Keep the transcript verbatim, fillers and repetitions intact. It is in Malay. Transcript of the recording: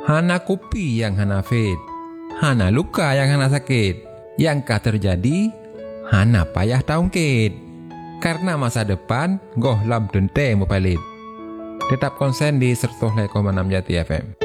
Hana kopi yang hana fit, hana luka yang hana sakit, yang kah terjadi, hana payah taungkit. Karena masa depan goh lam dente mupalit. Tetap konsen di seratus koma enam Jati F M.